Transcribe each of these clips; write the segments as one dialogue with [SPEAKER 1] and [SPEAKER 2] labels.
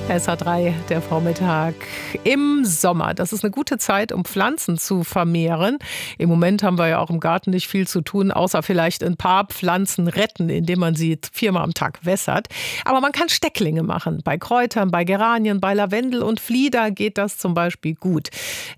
[SPEAKER 1] SH3, der Vormittag im Sommer. Das ist eine gute Zeit, um Pflanzen zu vermehren. Im Moment haben wir ja auch im Garten nicht viel zu tun, außer vielleicht ein paar Pflanzen retten, indem man sie 4-mal am Tag wässert. Aber man kann Stecklinge machen. Bei Kräutern, bei Geranien, bei Lavendel und Flieder geht das zum Beispiel gut.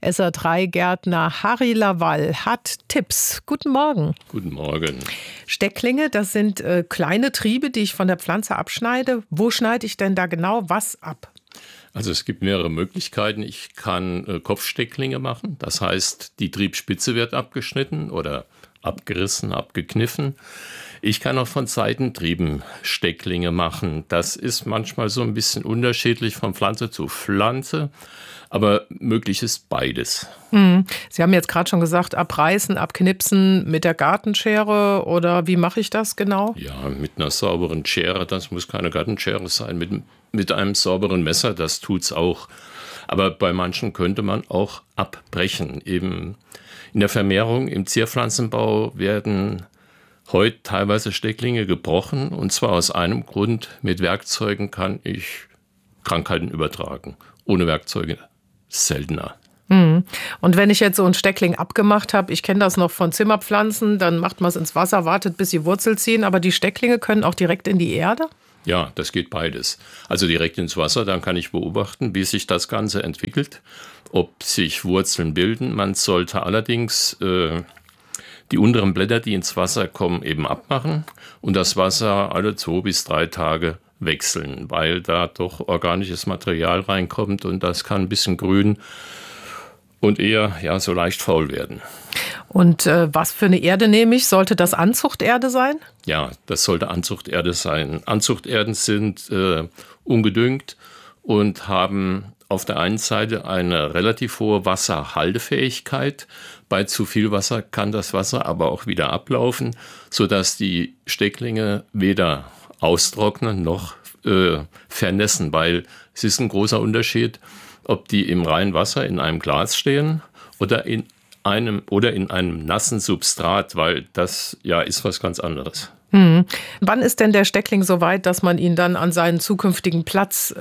[SPEAKER 1] SH3-Gärtner Harry Lawall hat Tipps. Guten Morgen.
[SPEAKER 2] Guten Morgen.
[SPEAKER 1] Stecklinge, das sind kleine Triebe, die ich von der Pflanze abschneide. Wo schneide ich denn da genau was ab?
[SPEAKER 2] Also es gibt mehrere Möglichkeiten. Ich kann Kopfstecklinge machen. Das heißt, die Triebspitze wird abgeschnitten oder abgerissen, abgekniffen. Ich kann auch von Seitentrieben Stecklinge machen. Das ist manchmal so ein bisschen unterschiedlich von Pflanze zu Pflanze, aber möglich ist beides.
[SPEAKER 1] Sie haben jetzt gerade schon gesagt, abreißen, abknipsen mit der Gartenschere oder wie mache ich das genau?
[SPEAKER 2] Ja, mit einer sauberen Schere. Das muss keine Gartenschere sein. Mit einem sauberen Messer, das tut's auch. Aber bei manchen könnte man auch abbrechen. Eben in der Vermehrung im Zierpflanzenbau werden heute teilweise Stecklinge gebrochen. Und zwar aus einem Grund: mit Werkzeugen kann ich Krankheiten übertragen. Ohne Werkzeuge seltener.
[SPEAKER 1] Und wenn ich jetzt so einen Steckling abgemacht habe, ich kenne das noch von Zimmerpflanzen, dann macht man es ins Wasser, wartet, bis sie Wurzel ziehen. Aber die Stecklinge können auch direkt in die Erde?
[SPEAKER 2] Ja, das geht beides. Also direkt ins Wasser, dann kann ich beobachten, wie sich das Ganze entwickelt, ob sich Wurzeln bilden. Man sollte allerdings die unteren Blätter, die ins Wasser kommen, eben abmachen und das Wasser alle 2 bis 3 Tage wechseln, weil da doch organisches Material reinkommt und das kann ein bisschen grün und eher so leicht faul werden.
[SPEAKER 1] Und was für eine Erde nehme ich? Sollte das Anzuchterde sein?
[SPEAKER 2] Ja, das sollte Anzuchterde sein. Anzuchterden sind ungedüngt und haben auf der einen Seite eine relativ hohe Wasserhaltefähigkeit. Bei zu viel Wasser kann das Wasser aber auch wieder ablaufen, sodass die Stecklinge weder austrocknen noch vernässen, weil es ist ein großer Unterschied, ob die im reinen Wasser in einem Glas stehen oder in einem nassen Substrat, weil das ist was ganz anderes.
[SPEAKER 1] Wann ist denn der Steckling so weit, dass man ihn dann an seinen zukünftigen Platz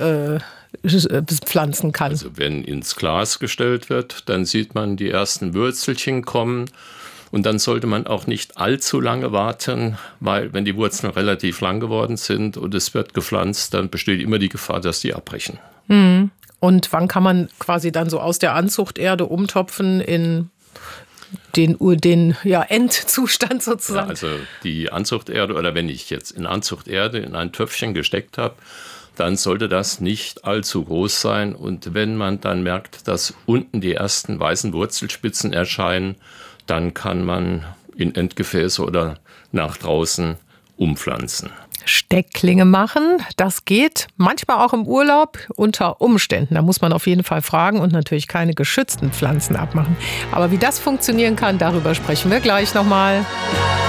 [SPEAKER 1] pflanzen kann?
[SPEAKER 2] Also wenn ins Glas gestellt wird, dann sieht man die ersten Wurzelchen kommen. Und dann sollte man auch nicht allzu lange warten, weil wenn die Wurzeln relativ lang geworden sind und es wird gepflanzt, dann besteht immer die Gefahr, dass die abbrechen.
[SPEAKER 1] Und wann kann man quasi dann so aus der Anzuchterde umtopfen in den Endzustand sozusagen?
[SPEAKER 2] Ja, also die Anzuchterde, oder wenn ich jetzt in Anzuchterde in ein Töpfchen gesteckt habe, dann sollte das nicht allzu groß sein. Und wenn man dann merkt, dass unten die ersten weißen Wurzelspitzen erscheinen, dann kann man in Endgefäße oder nach draußen umpflanzen.
[SPEAKER 1] Stecklinge machen, das geht manchmal auch im Urlaub unter Umständen. Da muss man auf jeden Fall fragen und natürlich keine geschützten Pflanzen abmachen. Aber wie das funktionieren kann, darüber sprechen wir gleich nochmal.